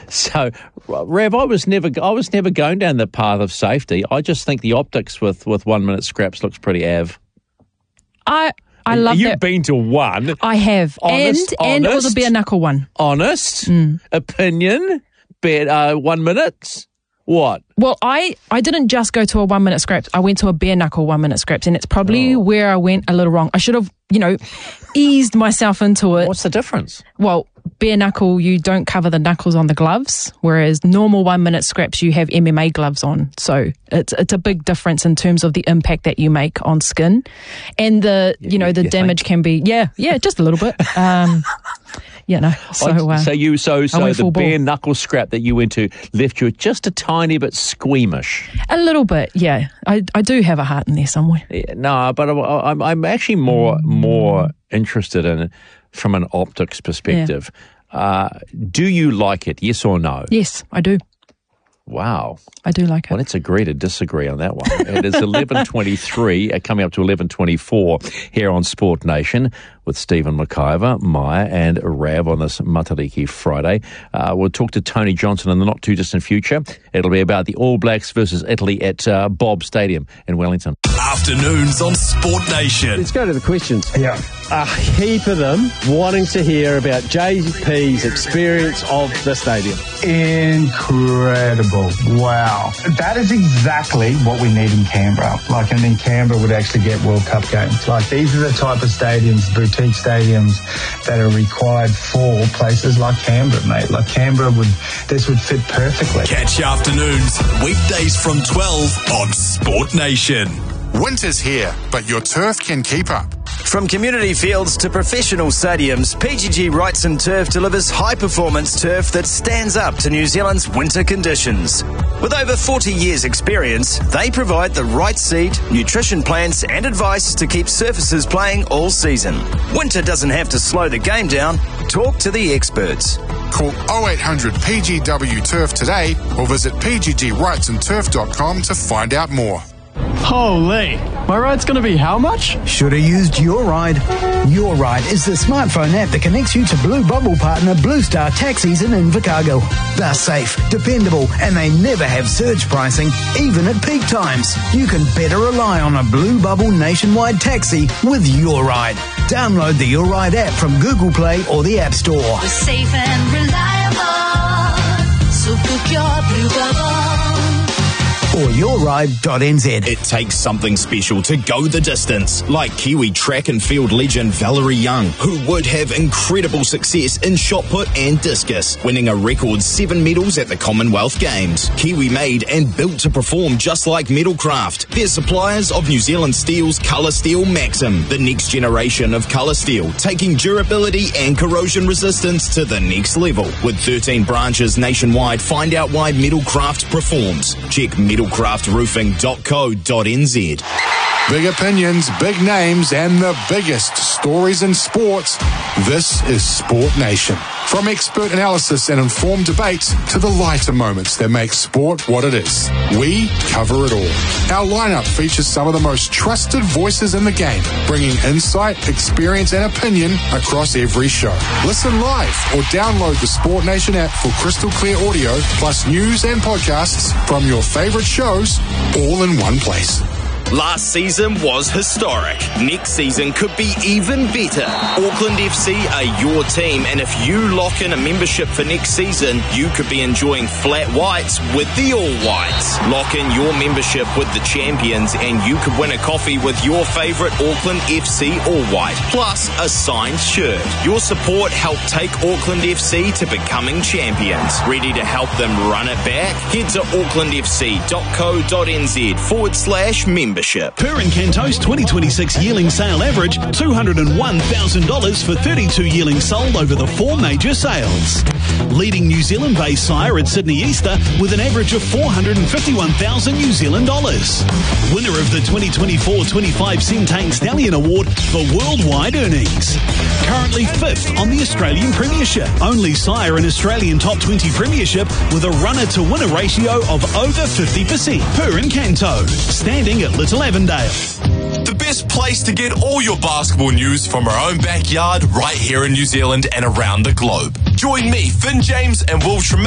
So, Rev, I was never going down the path of safety. I just think the optics with 1 minute scraps looks pretty av. I love that. You've been to one. I have. Honest, and it was a bare knuckle one. Honest opinion. 1 minute. What? Well, I didn't just go to a 1 minute scraps. I went to a bare knuckle 1 minute scraps, and it's probably where I went a little wrong. I should have, eased myself into it. What's the difference? Well, bare knuckle, you don't cover the knuckles on the gloves, whereas normal 1 minute scraps, you have MMA gloves on. So it's a big difference in terms of the impact that you make on skin, and the damage can be just a little bit. So the bare knuckle scrap that you went to left you just a tiny bit squeamish. A little bit, yeah. I do have a heart in there somewhere. Yeah, no, but I'm actually more interested in it from an optics perspective. Yeah. Do you like it? Yes or no? Yes, I do. Wow. I do like it. Well, let's agree to disagree on that one. It is 11:23, coming up to 11:24 here on Sport Nation with Stephen McIver, Maya and Rav on this Matariki Friday. We'll talk to Tony Johnson in the not-too-distant future. It'll be about the All Blacks versus Italy at Bob Stadium in Wellington. Afternoons on Sport Nation. Let's go to the questions. Yeah. A heap of them wanting to hear about JP's experience of the stadium. Incredible. Wow. That is exactly what we need in Canberra. And then Canberra would actually get World Cup games. These are the type of stadiums, boutique stadiums, that are required for places like Canberra, mate. This would fit perfectly. Catch afternoons, weekdays from 12 on Sport Nation. Winter's here, but your turf can keep up. From community fields to professional stadiums, PGG Wrightson Turf delivers high-performance turf that stands up to New Zealand's winter conditions. With over 40 years' experience, they provide the right seed, nutrition plans and advice to keep surfaces playing all season. Winter doesn't have to slow the game down. Talk to the experts. Call 0800 PGW Turf today or visit pggwrightsonturf.com to find out more. Holy, my ride's going to be how much? Should have used Your Ride. Your Ride is the smartphone app that connects you to Blue Bubble partner Blue Star Taxis in Invercargill. They're safe, dependable, and they never have surge pricing, even at peak times. You can better rely on a Blue Bubble nationwide taxi with Your Ride. Download the Your Ride app from Google Play or the App Store. We're safe and reliable, so book your Blue Bubble. Or yourride.nz. It takes something special to go the distance, like Kiwi track and field legend Valerie Young, who would have incredible success in shot put and discus, winning a record 7 medals at the Commonwealth Games. Kiwi made and built to perform just like Metalcraft. They're suppliers of New Zealand Steel's Colour Steel Maxim, the next generation of colour steel, taking durability and corrosion resistance to the next level. With 13 branches nationwide, find out why Metalcraft performs. Check metalcraftroofing.co.nz. Big opinions, big names, and the biggest stories in sports. This is Sport Nation. From expert analysis and informed debates to the lighter moments that make sport what it is, we cover it all. Our lineup features some of the most trusted voices in the game, bringing insight, experience, and opinion across every show. Listen live or download the Sport Nation app for crystal clear audio, plus news and podcasts from your favorite shows, all in one place. Last season was historic. Next season could be even better. Auckland FC are your team, and if you lock in a membership for next season, you could be enjoying flat whites with the All Whites. Lock in your membership with the champions, and you could win a coffee with your favourite Auckland FC All White, plus a signed shirt. Your support helped take Auckland FC to becoming champions. Ready to help them run it back? Head to aucklandfc.co.nz/membership. Purin Canto's 2026 yearling sale average $201,000 for 32 yearlings sold over the 4 major sales. Leading New Zealand-based sire at Sydney Easter with an average of $451,000 New Zealand dollars. Winner of the 2024-25 Centane Stallion Award for worldwide earnings. Currently 5th on the Australian Premiership. Only sire in Australian Top 20 Premiership with a runner-to-winner ratio of over 50%. Purin Canto, standing at Little Avondale. The best place to get all your basketball news from our own backyard right here in New Zealand and around the globe. Join me, Finn James and Will Tremaine